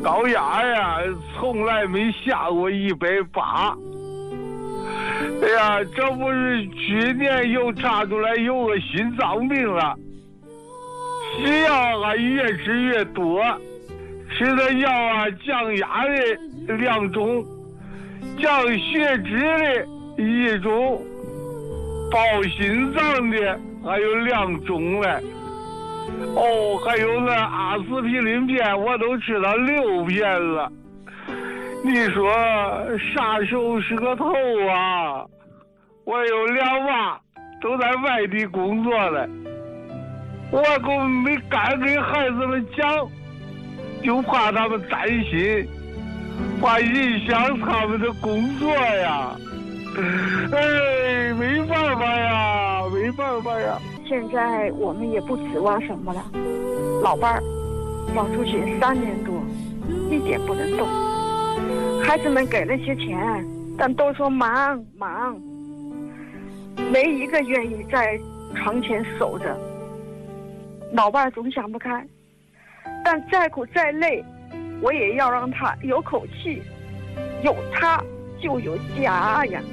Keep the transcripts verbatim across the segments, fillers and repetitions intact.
高压呀，从来没下过一百八。哎呀，这不是去年又查出来有个心脏病了，吃药还越吃越多，吃的药啊降压的两种，降血脂的一种，保心脏的还有两种嘞。哦，还有那阿司匹林片，我都吃了六片了。你说啥时候是个头啊？我有两娃都在外地工作了，我根本没敢给孩子们讲，就怕他们担心，怕影响他们的工作呀。哎，没办法呀，没办法呀。 现在我们也不指望什么了，老伴儿跑出去三年多，一点不能动。孩子们给了些钱，但都说忙忙，没一个愿意在床前守着。老伴儿总想不开，但再苦再累，我也要让他有口气，有他就有家呀。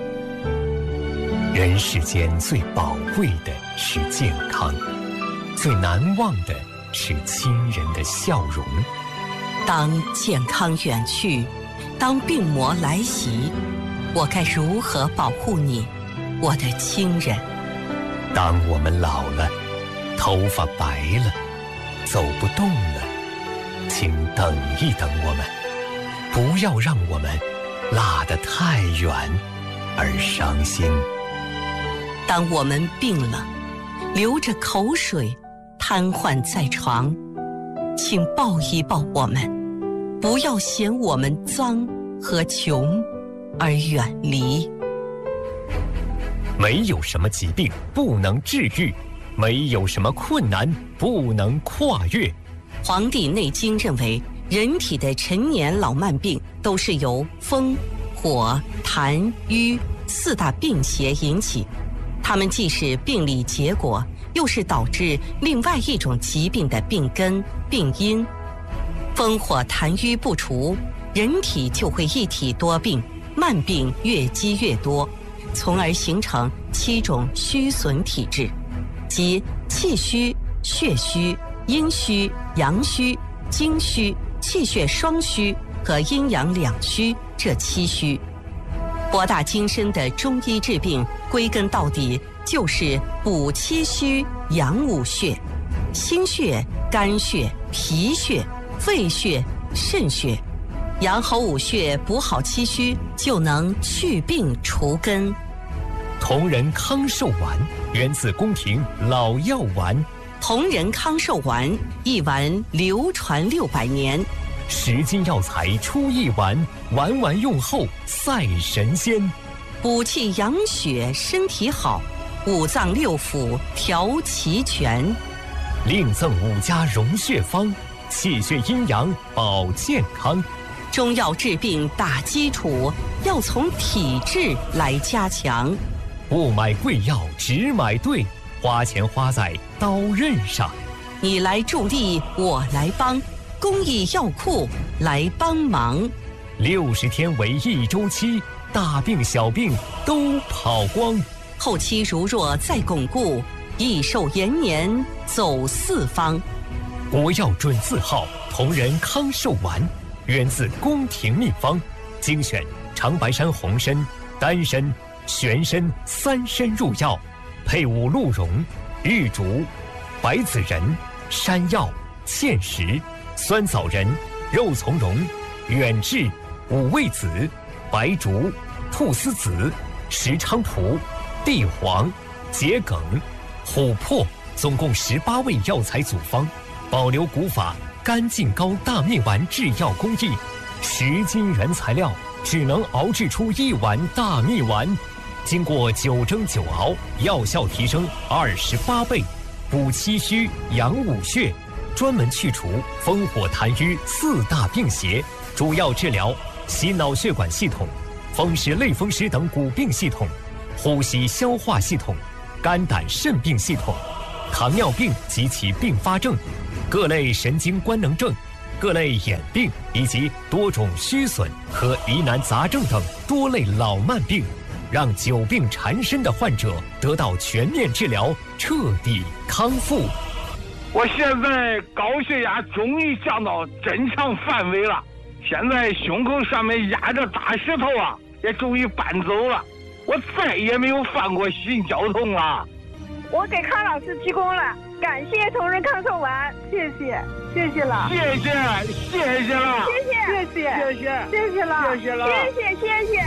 人世间最宝贵的是健康，最难忘的是亲人的笑容。 当健康远去，当病魔来袭，我该如何保护你，我的亲人？ 当我们老了，头发白了，走不动了，请等一等我们，不要让我们落得太远而伤心。 当我们病了，流着口水，瘫痪在床，请抱一抱我们，不要嫌我们脏和穷而远离。 没有什么疾病不能治愈，没有什么困难不能跨越。 《黄帝内经》认为，人体的陈年老慢病都是由风、火、痰、瘀四大病邪引起，它们既是病理结果，又是导致另外一种疾病的病根、病因。风火痰瘀不除，人体就会一体多病，慢病越积越多，从而形成七种虚损体质，即气虚、血虚、阴虚、阳虚、精虚、气血双虚和阴阳两虚这七虚。博大精深的中医治病，归根到底就是补气虚、养五血，心血、肝血、脾血、肺血、肾血，养好五血，补好气虚，就能去病除根。 同仁康寿丸源自宫廷老药丸， 同仁康寿丸一丸流传六百年， 十斤药材出一丸，丸丸用后赛神仙。 补气养血，身体好，五脏六腑调齐全。 另赠五家溶血方，气血阴阳保健康。 中药治病打基础，要从体质来加强。 不买贵药，只买对，花钱花在刀刃上。 你来助力，我来帮，公益药库来帮忙。 六十天为一周期，大病小病都跑光。 后期如若再巩固，益寿延年走四方。 国药准字号同仁康寿丸，源自宫廷秘方，精选长白山红参、丹参、玄参三参入药，配伍鹿茸、玉竹、白子仁、山药、芡实、酸枣仁、肉苁蓉、远志、五味子、白术、菟丝子、石菖蒲、地黄、桔梗、琥珀，总共十八味药材组方，保留古法干净膏大面丸制药工艺，十斤原材料只能熬制出一碗大蜜丸，经过九蒸九熬，药效提升二十八倍，补气虚、养五血，专门去除风火痰瘀四大病邪，主要治疗心脑血管系统、风湿类风湿等骨病系统、呼吸消化系统、肝胆肾病系统、糖尿病及其并发症、各类神经官能症、 各类眼病以及多种虚损和疑难杂症等多类老慢病，让久病缠身的患者得到全面治疗，彻底康复。 我现在高血压终于降到正常范围了，现在胸口上面压着大石头啊，也终于搬走了，我再也没有犯过心绞痛了。 我给康老师鞠躬了，感谢同仁康寿丸，谢谢，谢谢了， 谢谢，谢谢了， 谢谢，谢谢， 谢谢， 谢谢了， 谢谢了， 谢谢，谢谢。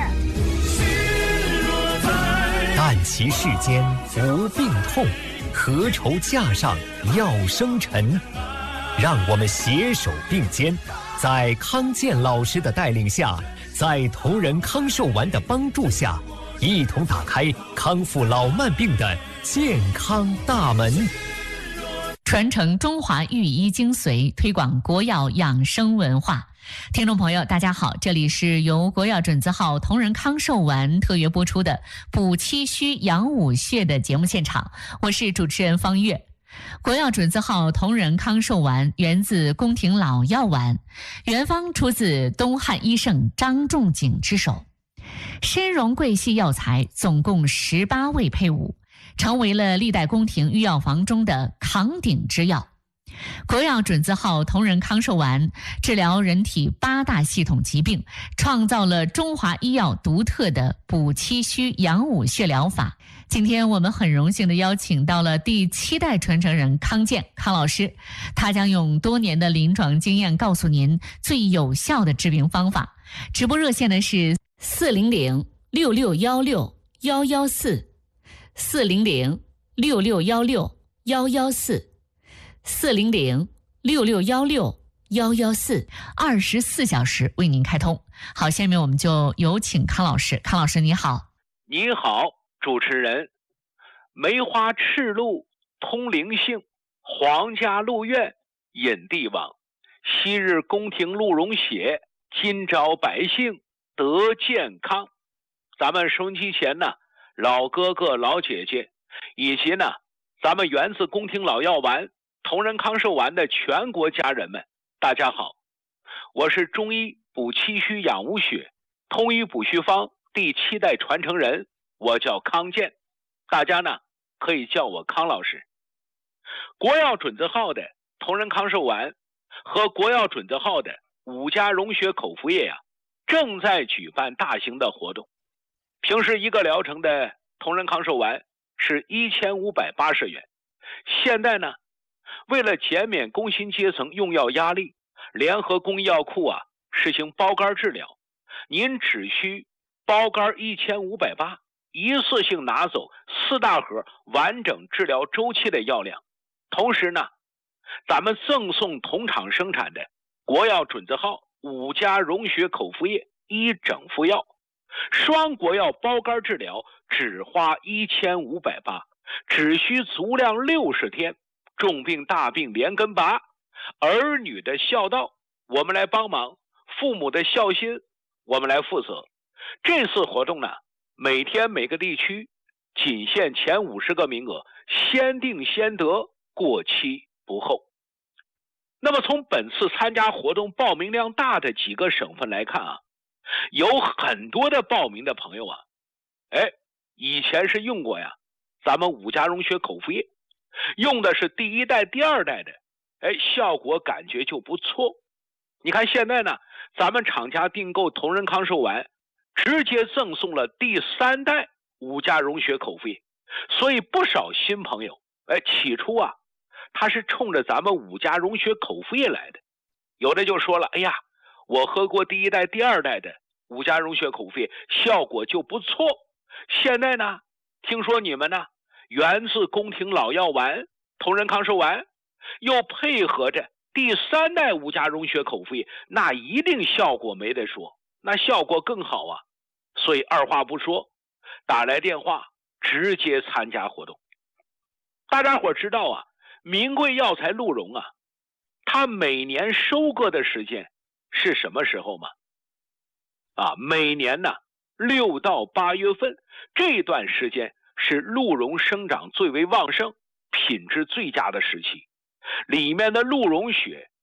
但其世间无病痛，何愁架上药生尘？让我们携手并肩，在康健老师的带领下，在同仁康寿丸的帮助下，一同打开康复老慢病的健康大门， 传承中华御医精髓，推广国药养生文化。听众朋友大家好，这里是由国药准字号同仁康寿丸特约播出的补气虚养五穴的节目现场，我是主持人方月。国药准字号同仁康寿丸源自宫廷老药丸，原方出自东汉医圣张仲景之手，深融桂系药材，总共十八味配伍，成为了历代宫廷御药房中的扛鼎之药。国药准字号同仁康寿丸治疗人体八大系统疾病，创造了中华医药独特的补气虚养五穴疗法。今天我们很荣幸地邀请到了第七代传承人康健康老师，他将用多年的临床经验告诉您最有效的治病方法。直播热线呢是四零零六六幺六幺幺四，四零零六六幺六幺幺四。四零零六六幺六幺幺四，二十四小时为您开通。好，下面我们就有请康老师。康老师你好。 你好，主持人。梅花赤露通灵性，皇家鹿苑引帝王。昔日宫廷鹿茸血，今朝百姓得健康。咱们收音机前呢，老哥哥老姐姐，以及呢咱们源自宫廷老药丸同仁康寿丸的全国家人们，大家好，我是中医补气虚养五血通医补虚方第七代传承人，我叫康健，大家呢可以叫我康老师。国药准字号的同仁康寿丸和国药准字号的五家溶血口服液呀、啊，正在举办大型的活动。平时一个疗程的同仁康寿丸是一千五百八十元，现在呢为了减免工薪阶层用药压力，联合公益药库啊实行包干治疗，您只需包干一千五百八，一次性拿走四大盒完整治疗周期的药量。同时呢，咱们赠送同厂生产的国药准字号五家溶血口服液一整副药，双国药包干治疗只花一千五百八，只需足量六十天。重病大病连根拔，儿女的孝道我们来帮忙，父母的孝心我们来负责。这次活动呢，每天每个地区仅限前五十个名额，先定先得，过期不候。那么从本次参加活动报名量大的几个省份来看啊，有很多的报名的朋友啊，哎，以前是用过呀咱们五家溶血口服液，用的是第一代第二代的，哎，效果感觉就不错。你看现在呢，咱们厂家订购同仁康寿丸直接赠送了第三代五家溶血口服液，所以不少新朋友哎，起初啊他是冲着咱们五家溶血口服液来的，有的就说了，哎呀，我喝过第一代第二代的五家溶血口服液，效果就不错，现在呢听说你们呢源自宫廷老药丸同仁康寿丸，又配合着第三代五家溶血口服液，那一定效果没得说，那效果更好啊。所以二话不说，打来电话直接参加活动。大家伙知道啊，名贵药材鹿茸啊，它每年收割的时间是什么时候吗？啊，每年呢六到八月份，这段时间是鹿茸生长最为旺盛、品质最佳的时期，里面的鹿茸血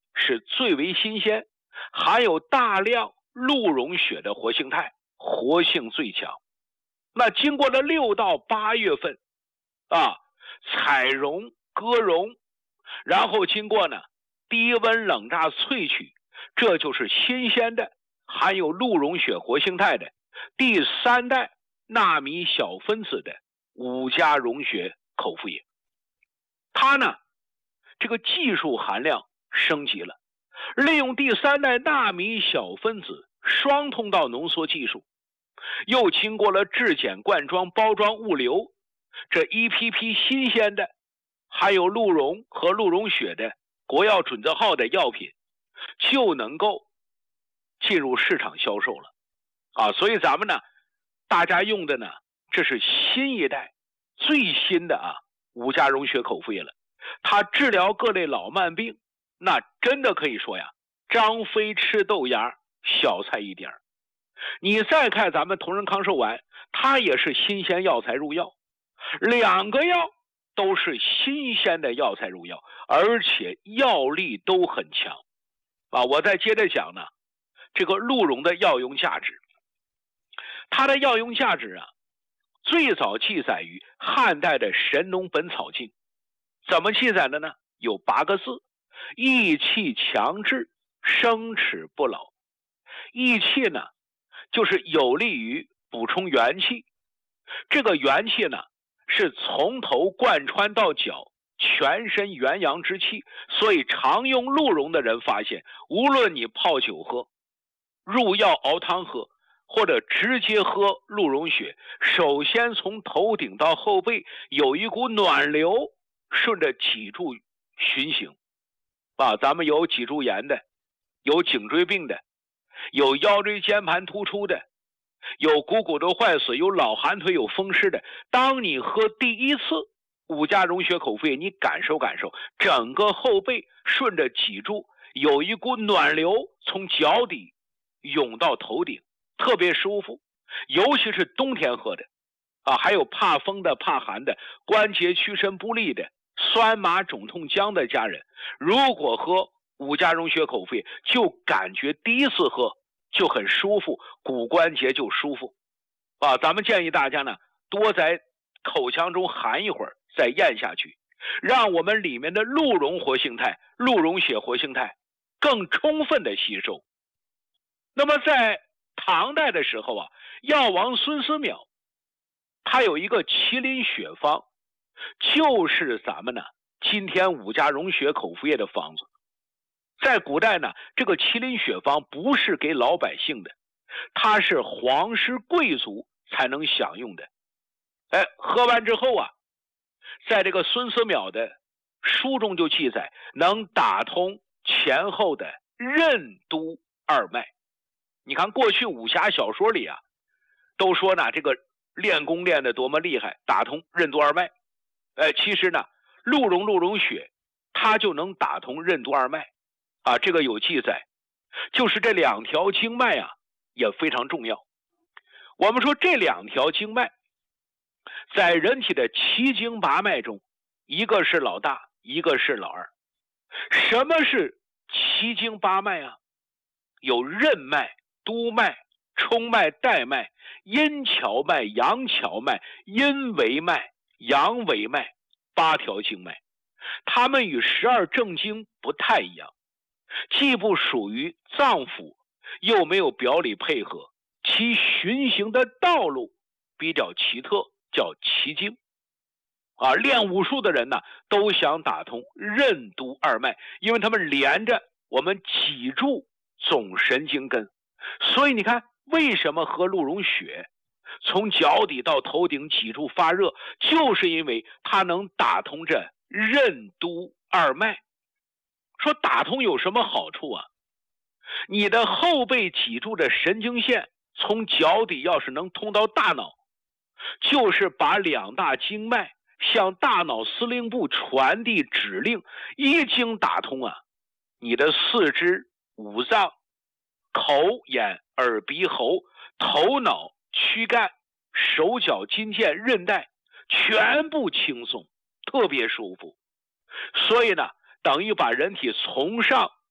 是最为新鲜，含有大量鹿茸血的活性肽，活性最强。那经过了六到八月份啊，采茸割茸，然后经过呢低温冷榨萃取，这就是新鲜的含有鹿茸血活性肽的第三代纳米小分子的五加溶血口服液。它呢这个技术含量升级了，利用第三代纳米小分子双通道浓缩技术，又经过了质检、灌装、包装、物流，这一批批新鲜的含有鹿茸和鹿茸血的国药准字号的药品就能够进入市场销售了啊！所以咱们呢，大家用的呢，这是新一代最新的啊五加溶血口服液了。它治疗各类老慢病，那真的可以说呀，张飞吃豆芽，小菜一碟。你再看咱们同仁康寿丸，它也是新鲜药材入药，两个药都是新鲜的药材入药，而且药力都很强啊！我再接着讲呢，这个鹿茸的药用价值，它的药用价值啊，最早记载于汉代的《神农本草经》，怎么记载的呢？有八个字：益气强志，生齿不老。益气呢，就是有利于补充元气，这个元气呢，是从头贯穿到脚，全身元阳之气。所以常用鹿茸的人发现，无论你泡酒喝、入药熬汤喝，或者直接喝鹿茸血，首先从头顶到后背有一股暖流顺着脊柱循行啊，咱们有脊柱炎的，有颈椎病的，有腰椎间盘突出的，有股骨头坏死，有老寒腿，有风湿的。当你喝第一次五加溶血口服液，你感受感受，整个后背顺着脊柱有一股暖流从脚底涌到头顶，特别舒服。尤其是冬天喝的啊，还有怕风的、怕寒的、关节屈伸不利的、酸麻肿痛僵的家人，如果喝五加溶血口服液，就感觉第一次喝就很舒服，骨关节就舒服啊。咱们建议大家呢，多在口腔中含一会儿再咽下去，让我们里面的鹿茸活性肽、鹿茸血活性肽更充分的吸收。那么在唐代的时候啊，药王孙思邈他有一个麒麟血方，就是咱们呢今天五加溶血口服液的方子。在古代呢，这个麒麟血方不是给老百姓的，它是皇室贵族才能享用的。哎，喝完之后啊，在这个孙思邈的书中就记载，能打通前后的任督二脉。你看过去武侠小说里啊，都说呢这个练功练得多么厉害，打通任督二脉。哎，其实呢，鹿茸鹿茸血它就能打通任督二脉啊，这个有记载。就是这两条经脉啊也非常重要。我们说这两条经脉在人体的七经八脉中，一个是老大，一个是老二。什么是七经八脉啊？有任脉、督脉、冲脉、带脉、阴荞脉、阳荞脉、阴维脉、阳维脉，八条经脉。它们与十二正经不太一样，既不属于脏腑，又没有表里配合，其循行的道路比较奇特，叫奇经啊。练武术的人呢，都想打通任督二脉，因为他们连着我们脊柱总神经根。所以你看，为什么喝鹿茸血从脚底到头顶脊柱发热，就是因为它能打通这任督二脉。说打通有什么好处啊？你的后背脊柱的神经线从脚底要是能通到大脑，就是把两大经脉向大脑司令部传递指令，一经打通啊，你的四肢、五脏、口、眼、耳、鼻、喉、头脑、躯干、手脚、筋腱、韧带全部轻松，特别舒服。所以呢，等于把人体从上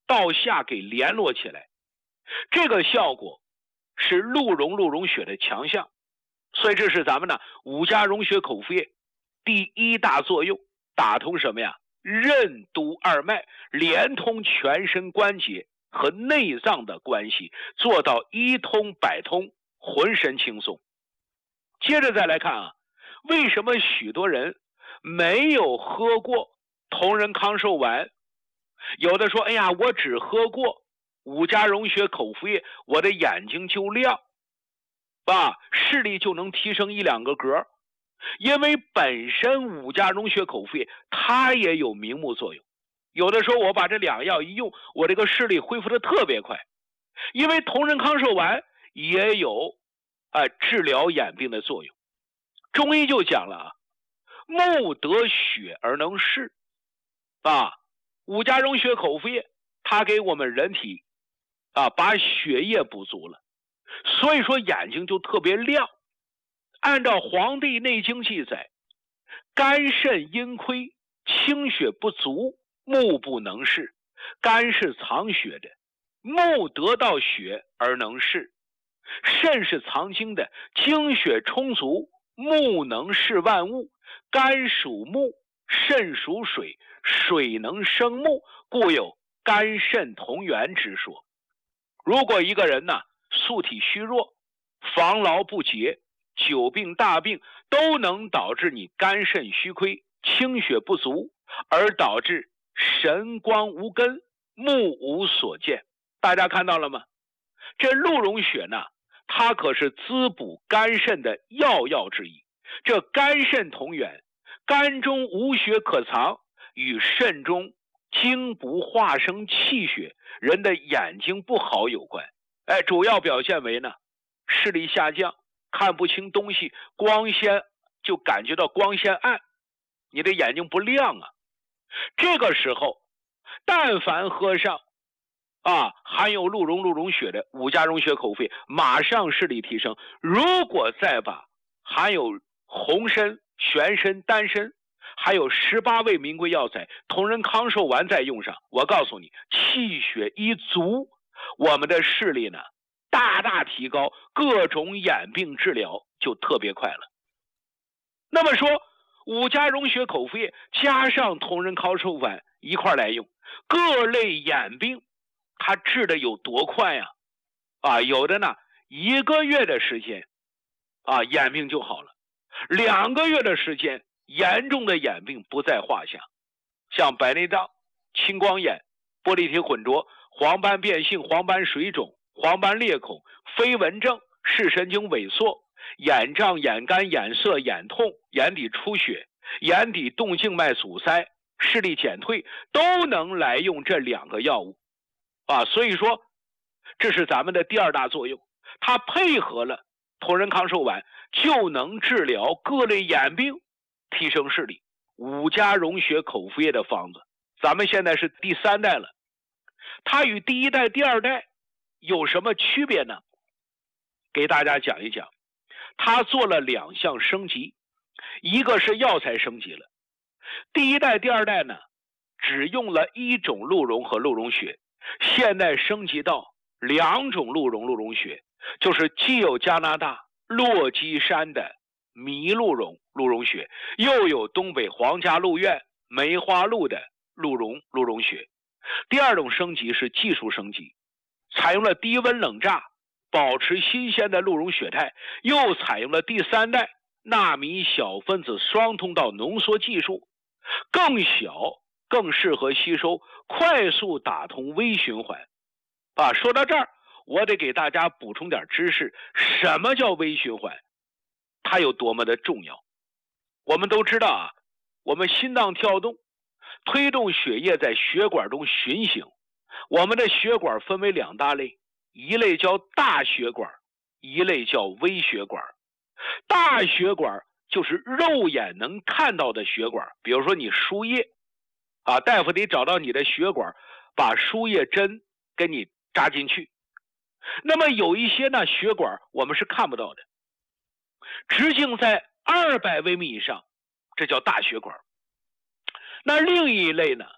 到下给联络起来，这个效果是鹿茸鹿茸血的强项。所以这是咱们呢五加溶血口服液第一大作用，打通什么呀？任督二脉，连通全身关节和内脏的关系，做到一通百通，浑身轻松。接着再来看啊，为什么许多人没有喝过同仁康寿丸？有的说，哎呀，我只喝过五加溶血口服液，我的眼睛就亮啊，视力就能提升一两个格。因为本身五加溶血口服液它也有明目作用。有的时候我把这两个药一用，我这个视力恢复的特别快。因为同仁康寿丸也有啊治疗眼病的作用。中医就讲了啊，目得血而能视啊，五加溶血口服液它给我们人体啊把血液补足了，所以说眼睛就特别亮。按照《黄帝内经》记载，肝肾阴亏，清血不足，目不能视。肝是藏血的，目得到血而能视；肾是藏精的，精血充足，目能视万物。肝属木，肾属水，水能生木，故有肝肾同源之说。如果一个人呢素体虚弱，防劳不节，久病大病都能导致你肝肾虚亏，清血不足，而导致神光无根，目无所见。大家看到了吗？这鹿茸血呢，它可是滋补肝肾的要药之一。这肝肾同源，肝中无血可藏，与肾中精不化生气血，人的眼睛不好有关。哎，主要表现为呢视力下降，看不清东西，光线就感觉到光线暗，你的眼睛不亮啊。这个时候但凡喝上啊含有鹿茸鹿茸血的五加溶血口服液，马上视力提升。如果再把含有红参、玄参、丹参还有十八味名贵药材同仁康寿丸再用上，我告诉你，气血一足，我们的视力呢大大提高，各种眼病治疗就特别快了。那么说五加溶血口服液加上同仁康寿丸一块来用，各类眼病它治的有多快呀？啊，有的呢一个月的时间啊眼病就好了，两个月的时间严重的眼病不在话下，像白内障、青光眼、玻璃体混浊、黄斑变性、黄斑水肿、黄斑裂孔、飞蚊症、视神经萎缩、眼胀、眼干、眼涩、眼痛、眼底出血、眼底动静脉阻塞、视力减退，都能来用这两个药物啊。所以说这是咱们的第二大作用，它配合了同仁康寿丸就能治疗各类眼病，提升视力。五加溶血口服液的方子咱们现在是第三代了，它与第一代第二代有什么区别呢？给大家讲一讲。它做了两项升级，一个是药材升级了，第一代第二代呢只用了一种鹿茸和鹿茸血，现在升级到两种鹿茸鹿茸血，就是既有加拿大落基山的麋鹿茸鹿茸血，又有东北皇家鹿苑梅花鹿的鹿茸鹿茸血。第二种升级是技术升级，采用了低温冷榨保持新鲜的鹿茸血态，又采用了第三代纳米小分子双通道浓缩技术，更小更适合吸收，快速打通微循环啊。说到这儿我得给大家补充点知识，什么叫微循环，它有多么的重要。我们都知道啊，我们心脏跳动推动血液在血管中循行，我们的血管分为两大类，一类叫大血管，一类叫微血管。大血管就是肉眼能看到的血管，比如说你输液啊，大夫得找到你的血管，把输液针给你扎进去。那么有一些呢血管我们是看不到的，直径在二百微米以上，这叫大血管。那另一类呢，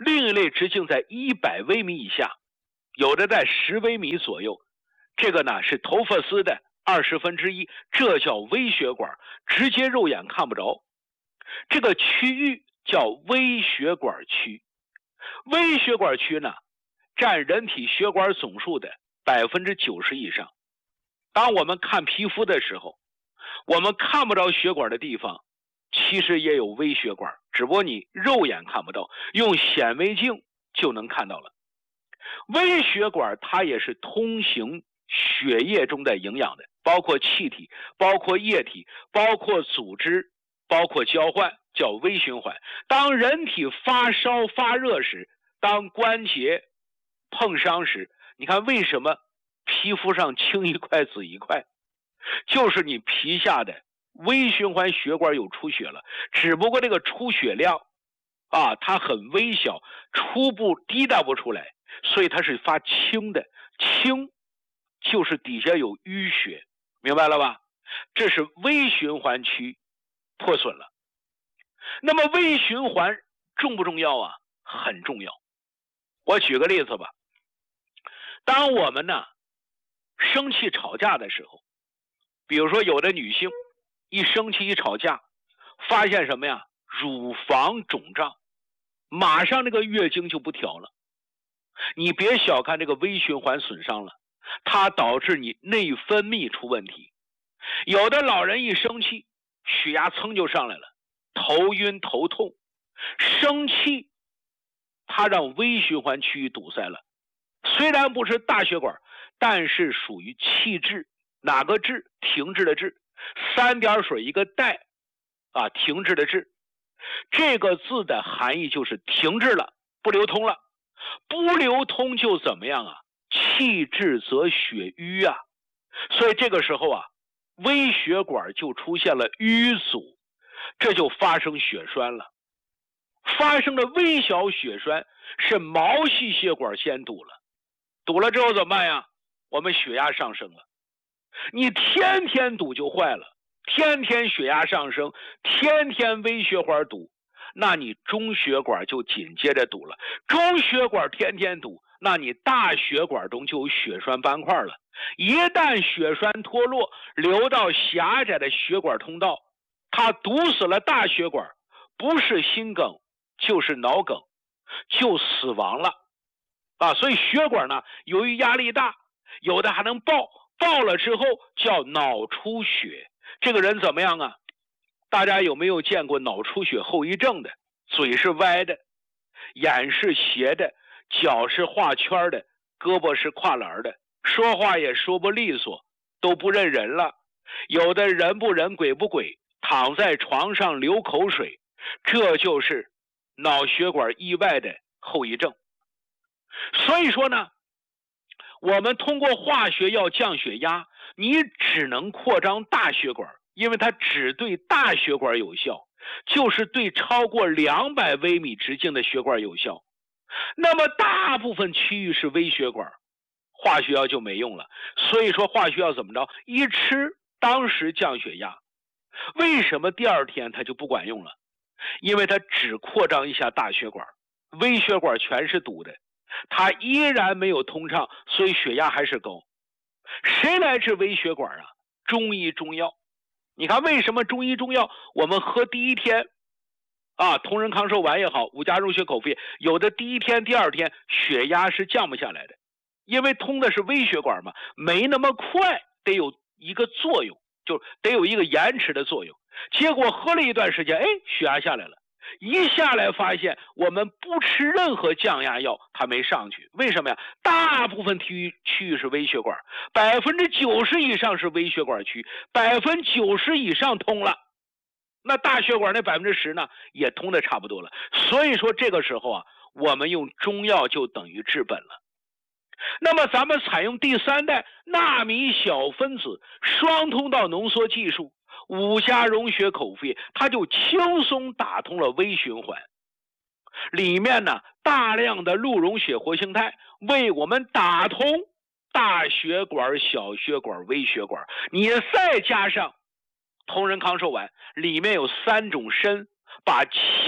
另一类直径在一百微米以下，有的在十微米左右。这个呢是头发丝的二十分之一，这叫微血管，直接肉眼看不着。这个区域叫微血管区。微血管区呢，占人体血管总数的百分之九十以上。当我们看皮肤的时候，我们看不着血管的地方，其实也有微血管，只不过你肉眼看不到，用显微镜就能看到了。微血管它也是通行血液中的营养的，包括气体，包括液体，包括组织，包括交换，叫微循环。当人体发烧发热时，当关节碰伤时，你看为什么皮肤上青一块紫一块，就是你皮下的微循环血管有出血了，只不过这个出血量啊，它很微小，初步滴答不出来，所以它是发青的。青就是底下有淤血，明白了吧？这是微循环区破损了。那么微循环重不重要啊？很重要。我举个例子吧，当我们呢生气吵架的时候，比如说有的女性一生气一吵架，发现什么呀？乳房肿胀，马上这个月经就不调了。你别小看这个微循环损伤了，它导致你内分泌出问题。有的老人一生气，血压噌就上来了，头晕头痛。生气它让微循环区域堵塞了，虽然不是大血管，但是属于气滞。哪个滞？停滞的滞，三点水一个带啊，停滞的滞。这个字的含义就是停滞了，不流通了。不流通就怎么样啊？气滞则血瘀啊。所以这个时候啊，微血管就出现了淤阻，这就发生血栓了。发生的微小血栓是毛细血管先堵了，堵了之后怎么办呀？我们血压上升了。你天天堵就坏了，天天血压上升，天天微血管堵，那你中血管就紧接着堵了。中血管天天堵，那你大血管中就有血栓斑块了。一旦血栓脱落，流到狭窄的血管通道，它堵死了大血管，不是心梗就是脑梗，就死亡了啊！所以血管呢，由于压力大，有的还能爆，爆了之后叫脑出血。这个人怎么样啊？大家有没有见过脑出血后遗症的？嘴是歪的，眼是斜的，脚是画圈的，胳膊是跨栏的，说话也说不利索，都不认人了。有的人不人鬼不鬼，躺在床上流口水，这就是脑血管意外的后遗症。所以说呢，我们通过化学药降血压，你只能扩张大血管，因为它只对大血管有效，就是对超过两百微米直径的血管有效。那么大部分区域是微血管，化学药就没用了。所以说化学药怎么着？一吃当时降血压，为什么第二天它就不管用了？因为它只扩张一下大血管，微血管全是堵的，它依然没有通畅，所以血压还是高。谁来治微血管啊？中医中药。你看为什么中医中药我们喝第一天啊，同仁康寿丸也好，五加入血口服液，有的第一天第二天血压是降不下来的，因为通的是微血管嘛，没那么快，得有一个作用，就得有一个延迟的作用。结果喝了一段时间，哎，血压下来了，一下来发现我们不吃任何降压药它没上去。为什么呀？大部分区域区域是微血管，百分之九十以上是微血管区，百分之九十以上通了，那大血管那百分之十呢也通的差不多了。所以说这个时候啊，我们用中药就等于治本了。那么咱们采用第三代纳米小分子双通道浓缩技术，五加溶血口服液，它就轻松打通了微循环。里面呢大量的鹿溶血活性肽为我们打通大血管、小血管、微血管。你再加上同仁康寿丸，里面有三种参，把气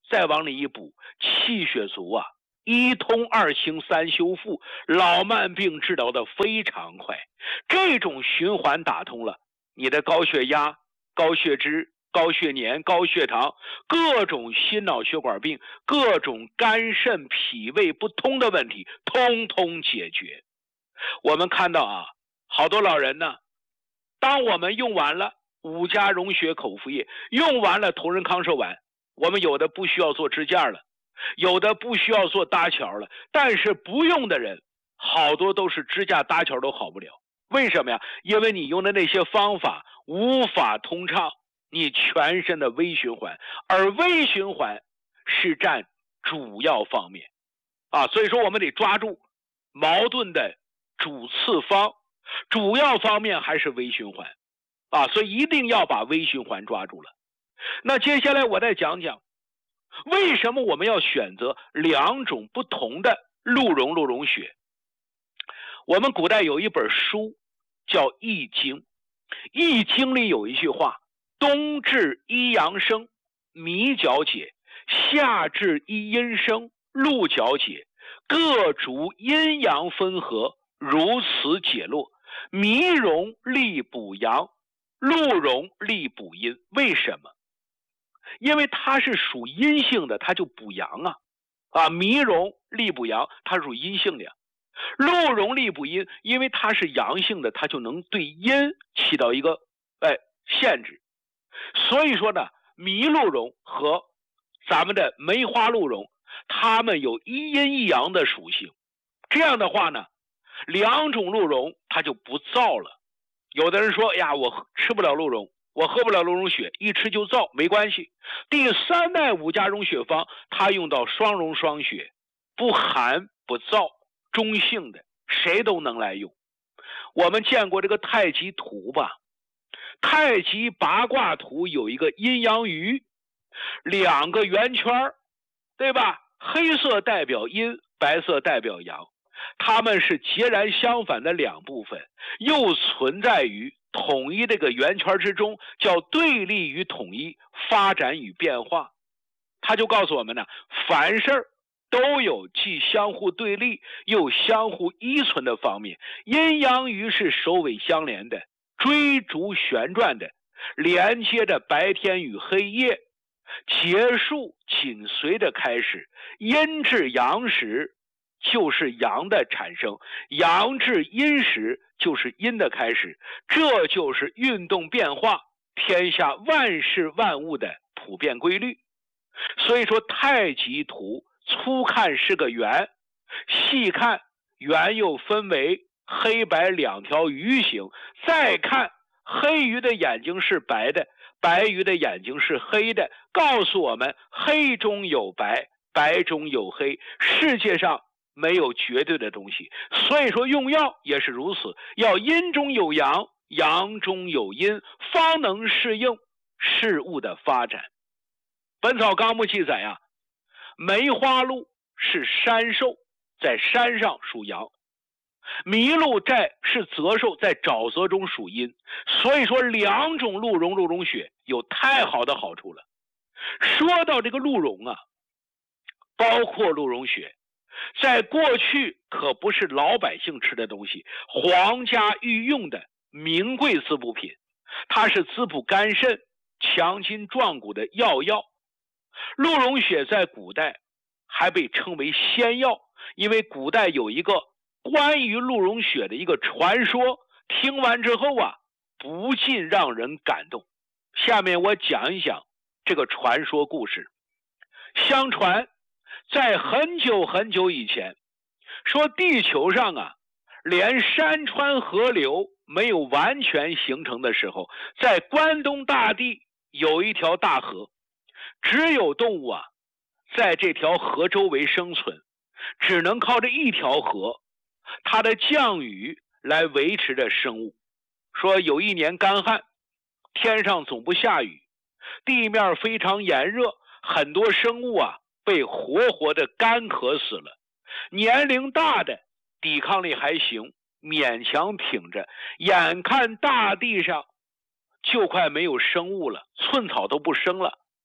再往里一补，气血足啊，一通二清三修复，老慢病治疗的非常快。这种循环打通了，你的高血压、高血脂、高血粘、高血糖，各种心脑血管病，各种肝肾脾胃不通的问题通通解决。我们看到啊，好多老人呢，当我们用完了五加溶血口服液，用完了同仁康寿丸，我们有的不需要做支架了，有的不需要做搭桥了，但是不用的人好多都是支架搭桥都好不了。为什么呀？因为你用的那些方法无法通畅你全身的微循环，而微循环是占主要方面啊，所以说我们得抓住矛盾的主次方，主要方面还是微循环啊，所以一定要把微循环抓住了。那接下来我再讲讲为什么我们要选择两种不同的鹿茸鹿茸血。我们古代有一本书叫《易经》，《易经》里有一句话：冬至一阳生，米角解；夏至一阴生，鹿角解。各逐阴阳分合，如此解落。米茸利补阳，鹿茸利补阴。为什么？因为它是属阴性的，它就补阳啊。啊，米茸利补阳，它属阴性的呀。鹿茸利补阴，因为它是阳性的，它就能对阴起到一个哎限制。所以说呢，麋鹿茸和咱们的梅花鹿茸，它们有一阴一阳的属性。这样的话呢，两种鹿茸它就不燥了。有的人说呀，我吃不了鹿茸，我喝不了鹿茸血，一吃就燥，没关系。第三代五加溶血方，它用到双溶双血，不寒不燥，中性的，谁都能来用。我们见过这个太极图吧？太极八卦图有一个阴阳鱼，两个圆圈，对吧？黑色代表阴，白色代表阳，它们是截然相反的两部分，又存在于统一这个圆圈之中，叫对立与统一，发展与变化。他就告诉我们呢，凡事都有既相互对立又相互依存的方面，阴阳鱼是首尾相连的，追逐旋转的，连接着白天与黑夜，结束紧随着开始。阴至阳时就是阳的产生，阳至阴时就是阴的开始，这就是运动变化，天下万事万物的普遍规律。所以说太极图粗看是个圆，细看圆又分为黑白两条鱼形，再看黑鱼的眼睛是白的，白鱼的眼睛是黑的，告诉我们黑中有白，白中有黑，世界上没有绝对的东西。所以说用药也是如此，要阴中有阳，阳中有阴，方能适应事物的发展。本草纲目记载啊，梅花鹿是山兽，在山上属阳；麋鹿在是泽兽，在沼泽中属阴。所以说两种鹿茸鹿茸血有太好的好处了。说到这个鹿茸啊，包括鹿茸血，在过去可不是老百姓吃的东西，皇家御用的名贵滋补品，它是滋补肝肾、强筋壮骨的药药。鹿茸血在古代还被称为仙药，因为古代有一个关于鹿茸血的一个传说，听完之后啊，不禁让人感动。下面我讲一讲这个传说故事。相传在很久很久以前，说地球上啊，连山川河流没有完全形成的时候，在关东大地有一条大河，只有动物啊在这条河周围生存，只能靠着一条河，它的降雨来维持着生物。说有一年干旱，天上总不下雨，地面非常炎热，很多生物啊被活活的干渴死了。年龄大的抵抗力还行，勉强挺着，眼看大地上就快没有生物了，寸草都不生了。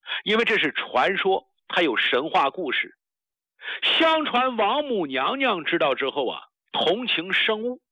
因为这是传说，它有神话故事。相传王母娘娘知道之后啊，同情生物，